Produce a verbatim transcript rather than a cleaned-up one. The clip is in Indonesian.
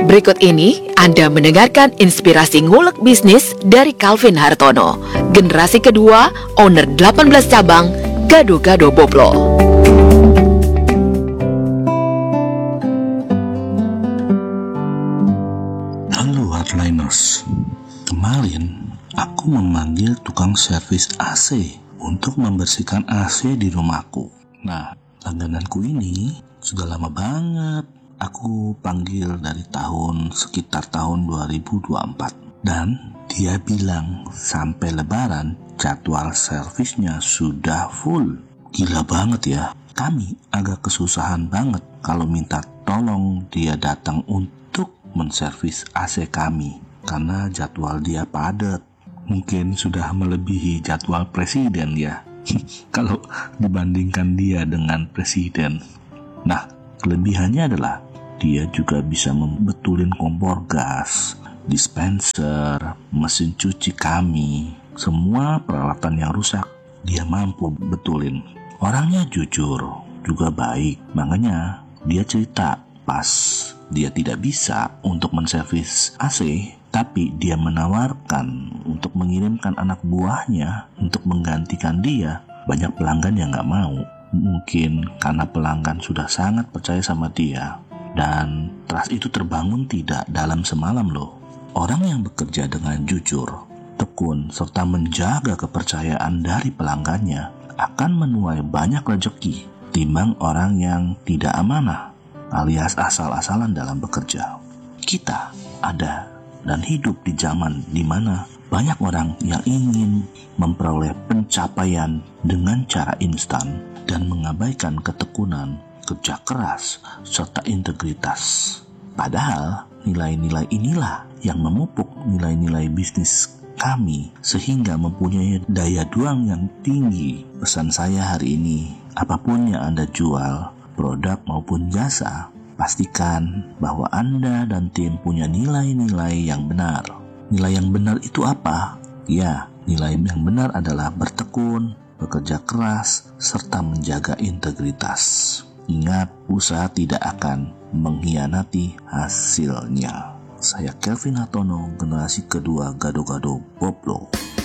Berikut ini Anda mendengarkan inspirasi ngulek bisnis dari Calvin Hartono, generasi kedua, owner delapan belas cabang, Gado-Gado Boblo. Halo Hardliners, kemarin aku memanggil tukang servis A C untuk membersihkan A C di rumahku. Nah, langgananku ini sudah lama banget aku panggil dari tahun sekitar tahun dua ribu dua puluh empat. Dan dia bilang sampai lebaran jadwal servisnya sudah full. Gila banget ya. Kami agak kesusahan banget kalau minta tolong dia datang untuk menservis A C kami karena jadwal dia padat. Mungkin sudah melebihi jadwal presiden ya. Kalau dibandingkan dia dengan presiden. Nah, kelebihannya adalah dia juga bisa membetulin kompor gas, dispenser, mesin cuci kami. Semua peralatan yang rusak dia mampu betulin. Orangnya jujur, juga baik. Makanya dia cerita pas dia tidak bisa untuk menservis A C, tapi dia menawarkan untuk mengirimkan anak buahnya untuk menggantikan dia. Banyak pelanggan yang gak mau. Mungkin karena pelanggan sudah sangat percaya sama dia. Dan trust itu terbangun tidak dalam semalam loh. Orang yang bekerja dengan jujur, tekun, serta menjaga kepercayaan dari pelanggannya akan menuai banyak rezeki timbang orang yang tidak amanah alias asal-asalan dalam bekerja. Kita ada dan hidup di zaman di mana banyak orang yang ingin memperoleh pencapaian dengan cara instan dan mengabaikan ketekunan, kerja keras, serta integritas. Padahal nilai-nilai inilah yang memupuk nilai-nilai bisnis kami sehingga mempunyai daya juang yang tinggi. Pesan saya hari ini, apapun yang Anda jual, produk maupun jasa, pastikan bahwa Anda dan tim punya nilai-nilai yang benar. Nilai yang benar itu apa? Ya, nilai yang benar adalah bertekun, bekerja keras, serta menjaga integritas. Ingat, usaha tidak akan mengkhianati hasilnya. Saya Calvin Hartono, generasi kedua Gado-Gado Boblo.